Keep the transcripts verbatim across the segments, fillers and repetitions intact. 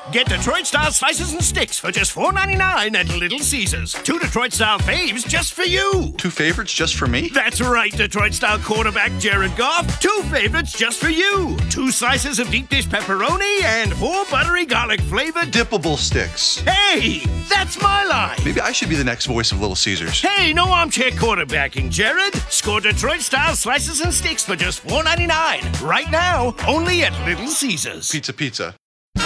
Get Detroit-style slices and sticks for just four ninety-nine at Little Caesars. Two Detroit-style faves just for you. Two favorites just for me? That's right, Detroit-style quarterback Jared Goff. Two favorites just for you. Two slices of deep dish pepperoni and four buttery garlic-flavored dippable sticks. Hey, that's my line. Maybe I should be the next voice of Little Caesars. Hey, no armchair quarterbacking, Jared. Score Detroit-style slices and sticks for just four ninety-nine. Right now, only at Little Caesars. Pizza, pizza.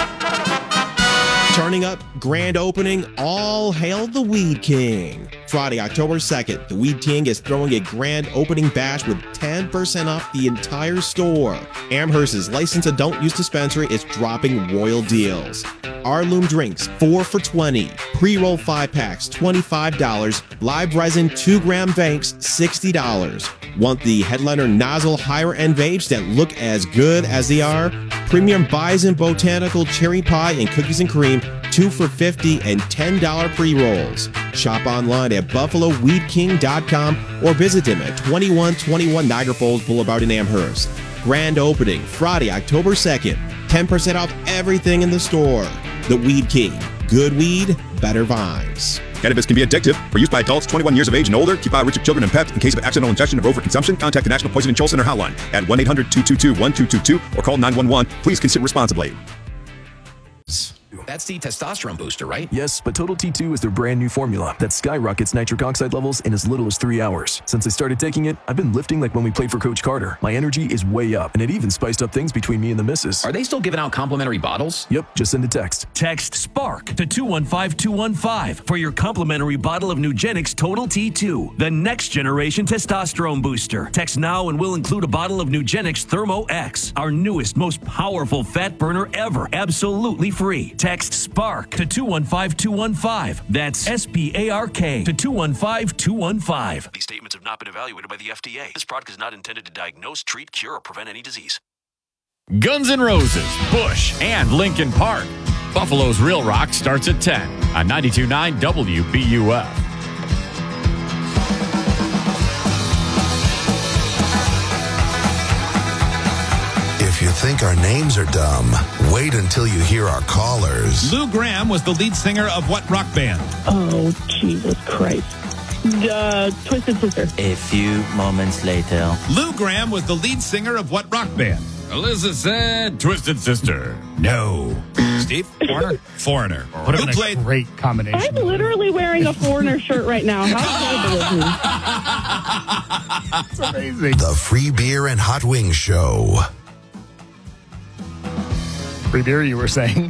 Turning up, grand opening, all hail the Weed King. Friday, October second, the Weed King is throwing a grand opening bash with ten percent off the entire store. Amherst's licensed adult use dispensary is dropping royal deals. Heirloom drinks, four for twenty. Pre-roll five packs, twenty-five dollars. Live resin two gram vapes, sixty dollars. Want the headliner nozzle higher end vapes that look as good as they are? Premium Bison Botanical Cherry Pie and Cookies and Cream, two for fifty and ten dollar pre-rolls. Shop online at buffalo weed king dot com or visit them at twenty-one twenty-one Niagara Falls Boulevard in Amherst. Grand opening, Friday, October second. ten percent off everything in the store. The Weed King. Good weed, better vibes. Cannabis can be addictive. For use by adults twenty-one years of age and older, keep out reach of children and pets. In case of accidental ingestion or overconsumption, contact the National Poison Control Center hotline at one eight hundred two two two one two two two or call nine one one. Please consider responsibly. That's the testosterone booster, right? Yes, but Total T two is their brand new formula that skyrockets nitric oxide levels in as little as three hours. Since I started taking it, I've been lifting like when we played for Coach Carter. My energy is way up, and it even spiced up things between me and the missus. Are they still giving out complimentary bottles? Yep, just send a text. Text SPARK to two one five two one five for your complimentary bottle of Nugenix Total T two, the next generation testosterone booster. Text now and we'll include a bottle of Nugenix Thermo X, our newest, most powerful fat burner ever, absolutely free. Text SPARK to two one five two one five. That's S P A R K to two one five two one five. These statements have not been evaluated by the F D A. This product is not intended to diagnose, treat, cure, or prevent any disease. Guns N' Roses, Bush, and Linkin Park. Buffalo's Real Rock starts at ten on ninety-two point nine W B U F. If you think our names are dumb, wait until you hear our callers. Lou Gramm was the lead singer of what rock band? Oh, Jesus Christ. Uh, Twisted Sister. A few moments later. Lou Gramm was the lead singer of what rock band? Alyssa said Twisted Sister. No. Steve? Foreigner? Foreigner. What Who a played? Great combination. I'm literally wearing a Foreigner shirt right now. How That's amazing. The Free Beer and Hot Wings Show. Free beer, you were saying?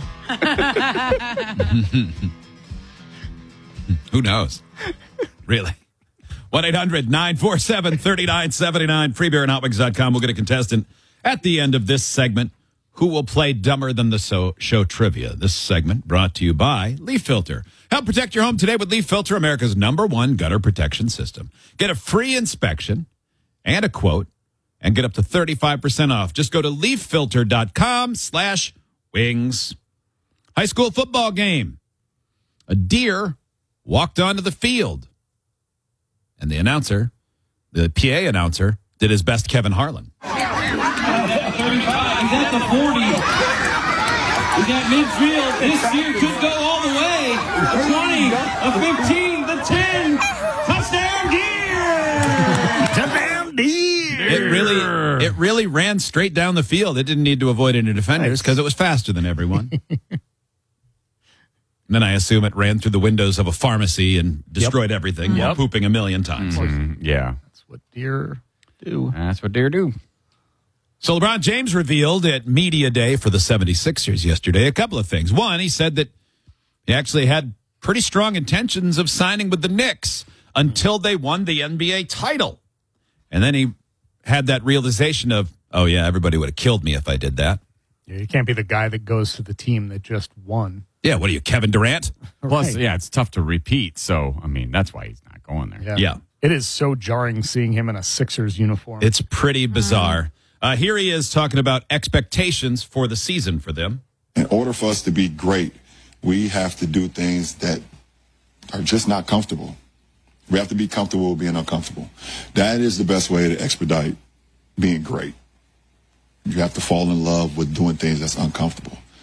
Who knows? Really? one eight hundred nine four seven three nine seven nine. free beer and hot wings dot com. We'll get a contestant at the end of this segment who will play Dumber Than the so- Show Trivia. This segment brought to you by Leaf Filter. Help protect your home today with Leaf Filter, America's number one gutter protection system. Get a free inspection and a quote and get up to thirty-five percent off. Just go to leaf filter dot com slash wings. High school football game. A deer walked onto the field. And the announcer, the P A announcer, did his best Kevin Harlan. thirty-five, he's at the forty. He's at midfield. This deer could go all the way. A twenty, a fifteen, the ten. Touchdown deer! Touchdown deer! It really, it really ran straight down the field. It didn't need to avoid any defenders because it was faster than everyone. And then I assume it ran through the windows of a pharmacy and destroyed yep. everything yep. while pooping a million times. Mm-hmm. Yeah. That's what deer do. That's what deer do. So LeBron James revealed at Media Day for the seventy-sixers yesterday a couple of things. One, he said that he actually had pretty strong intentions of signing with the Knicks until they won the N B A title. And then he had that realization of, oh, yeah, everybody would have killed me if I did that. Yeah, you can't be the guy that goes to the team that just won. Yeah, what are you, Kevin Durant? Plus, right. yeah, it's tough to repeat. So, I mean, that's why he's not going there. Yeah. yeah. It is so jarring seeing him in a Sixers uniform. It's pretty bizarre. Uh, here he is talking about expectations for the season for them. In order for us to be great, we have to do things that are just not comfortable. We have to be comfortable with being uncomfortable. That is the best way to expedite being great. You have to fall in love with doing things that's uncomfortable.